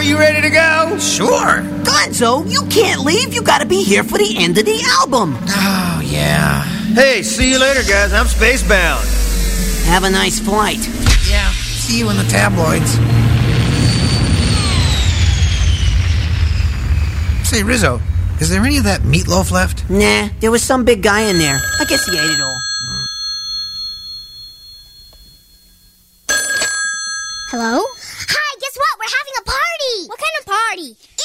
you ready to go? Sure. Gonzo, you can't leave. You gotta be here for the end of the album. Oh, yeah. Hey, see you later, guys. I'm spacebound. Have a nice flight. Yeah, see you in the tabloids. Say, Rizzo, is there any of that meatloaf left? Nah, there was some big guy in there. I guess he ate it all. Hello? Hi, guess what? We're having a party! What kind of party?